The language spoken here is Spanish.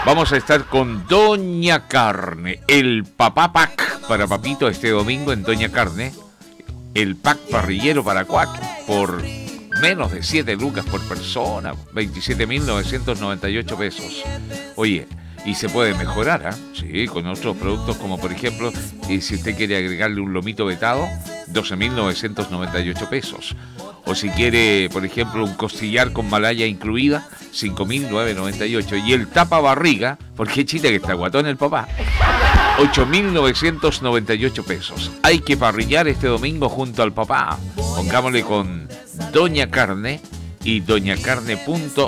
Vamos a estar con Doña Carne, el papá pack para papito este domingo en Doña Carne. El pack parrillero para 4 por menos de 7 lucas por persona, 27.998 pesos. Oye, y se puede mejorar, ¿ah? Sí, con otros productos como por ejemplo, si usted quiere agregarle un lomito vetado, 12.998 pesos. O si quiere, por ejemplo, un costillar con malaya incluida, 5.998. Y el tapa barriga, porque chita que está guatón el papá, 8.998 pesos. Hay que parrillar este domingo junto al papá. Pongámosle con Doña Carne y doñacarne.cl.